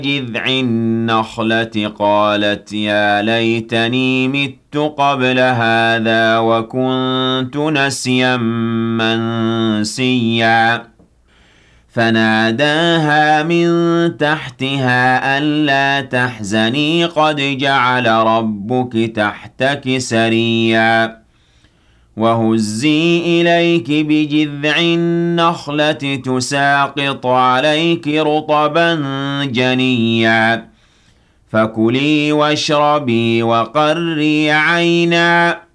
جذع النخلة قالت يا ليتني مت قبل هذا وكنت نسيا منسيا فناداها من تحتها ألا تحزني قد جعل ربك تحتك سريا وهزي إليك بجذع النخلة تساقط عليك رطبا جنيا فكلي واشربي وقري عينا